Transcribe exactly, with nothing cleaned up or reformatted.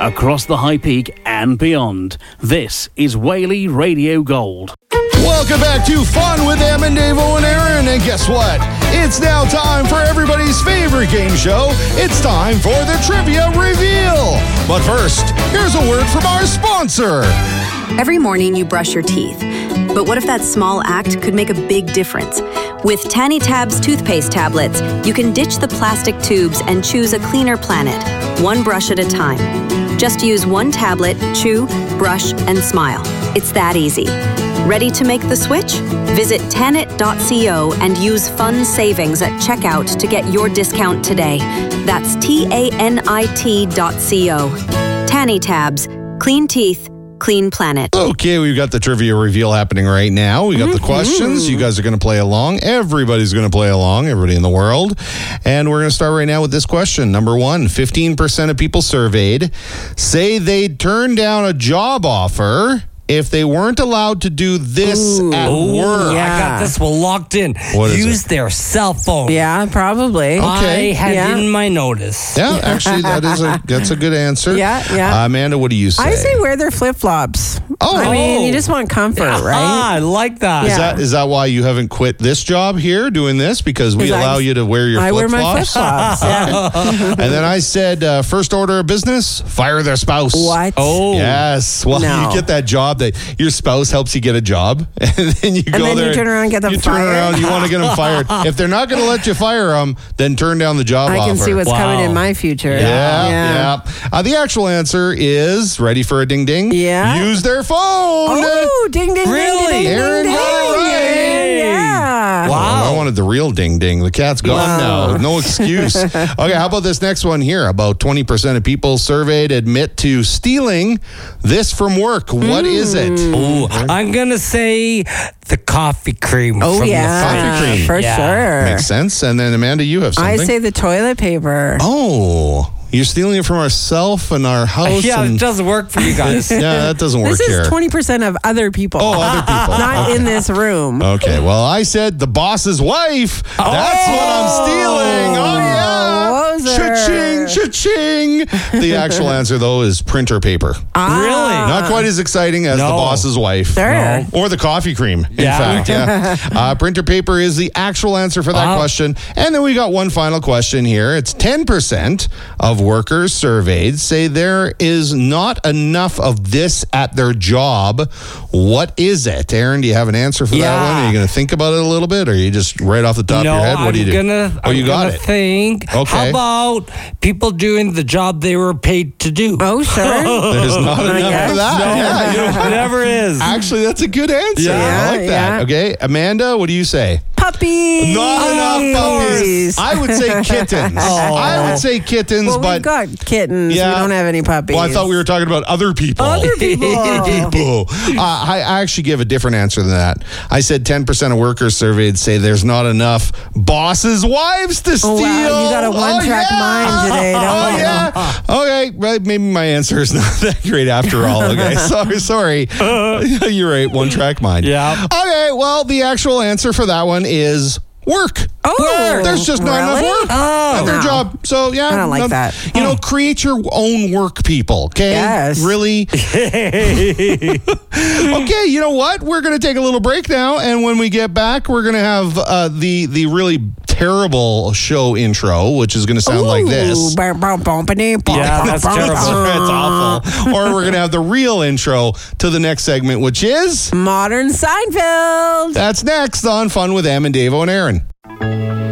across the High Peak and beyond. This is Whaley Radio Gold. Welcome back to Fun with Em and Davo and Aaron. And guess what? It's now time for everybody's favorite game show. It's time for the Trivia Reveal. But first, here's a word from our sponsor. Every morning you brush your teeth. But what if that small act could make a big difference? With Tanny Tabs toothpaste tablets, you can ditch the plastic tubes and choose a cleaner planet, one brush at a time. Just use one tablet, chew, brush, and smile. It's that easy. Ready to make the switch? Visit tanit dot co and use fun savings at checkout to get your discount today. That's T A N I T dot co. Tanny Tabs. Clean teeth. Clean planet. Okay, we've got the trivia reveal happening right now. We got mm-hmm. the questions. You guys are going to play along. Everybody's going to play along, everybody in the world. And we're going to start right now with this question. Number one, fifteen percent of people surveyed say they'd turn down a job offer if they weren't allowed to do this Ooh. at Ooh, work. Yeah. I got this one locked in. What is Use it? their cell phone. Yeah, probably. Okay. I had Yeah. in my notice. Yeah, actually, that is a that's a good answer. Yeah, yeah. Uh, Amanda, what do you say? I say wear their flip-flops. Oh. I mean, you just want comfort, Ah, right? I like that. Is Yeah. that is that why you haven't quit this job here doing this? Because we Because allow I'm- you to wear your I wear flip-flops? my flip-flops. Yeah. And then I said, uh, first order of business, fire their spouse. What? Oh. Yes. Well, No. you get that job that your spouse helps you get a job, and then you go then you there. turn around and get them you turn fired? around, you want to get them fired. If they're not going to let you fire them, then turn down the job I offer. can see what's Wow. coming in my future. Yeah, Yeah. yeah. Uh, the actual answer is, ready for a ding ding? Yeah. Use their phone. Oh, ding, ding, Really? ding, ding, ding, Aaron ding, got it right. ding. Yeah. Wow. Oh, I wanted the real ding ding. The cat's gone Wow. now. No excuse. Okay, how about this next one here? About twenty percent of people surveyed admit to stealing this from work. What is it? Ooh, I'm going to say the coffee cream. Oh, from yeah. The Coffee cream. For Yeah. sure. Makes sense. And then, Amanda, you have I something. say the toilet paper. Oh, you're stealing it from ourself and our house. Yeah, and, it doesn't work for you guys. yeah, that doesn't work This here. is twenty percent of other people. Oh, other people. Not in this room. Okay, well, I said the boss's wife. That's what I'm stealing. Oh, yeah. Loser. Cha-ching, cha-ching. The actual answer, though, is printer paper. Ah. Really? Not quite as exciting as the No. boss's wife. Sure. No. Or the coffee cream, in Yeah. fact. Yeah. Uh, printer paper is the actual answer for that Wow. question. And then we got one final question here. It's ten percent of workers surveyed say there is not enough of this at their job. What is it? Aaron, do you have an answer for that Yeah. one? Are you going to think about it a little bit? Or are you just right off the top no, of your head? What I'm do you do? Gonna, oh, I'm you got gonna it. think. Okay. How about people doing the job they were paid to do? Oh, sure. There's not enough guess. of that. No, Yeah, you know, it never is. actually, that's a good answer. Yeah, I like that. yeah. Okay, Amanda, what do you say? Puppies. Not enough puppies. Puppies. I would say kittens. I would say kittens, Well, but we've got kittens. Yeah. We don't have any puppies. well, I thought we were talking about other people. Other people. people. Uh, I, I actually give a different answer than that. I said ten percent of workers surveyed say there's not enough bosses' wives to steal. Oh, wow. You got a one-track yeah. mind today, don't Oh, you? yeah. Okay, right, maybe my answer is not that great after all. Okay, sorry, sorry. You're right, one-track mind. Yeah. Okay, well, the actual answer for that one is work. Oh, There's just not really? enough work Oh. at their No. job. So, yeah. I don't like no- that. You know, create your own work, people. Okay? Yes. Really? Okay, you know what? We're going to take a little break now. And when we get back, we're going to have uh, the, the really terrible show intro, which is going to sound like this. Yeah, that's terrible. It's awful. Or we're going to have the real intro to the next segment, which is... Modern Seinfeld. That's next on Fun with Em and Davo and Aaron.